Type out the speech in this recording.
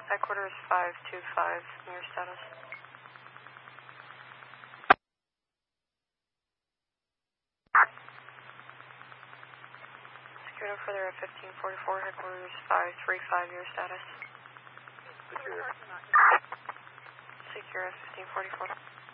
Headquarters 525, near status. Secured further at 1544, headquarters 535, your status. Secure at 1544.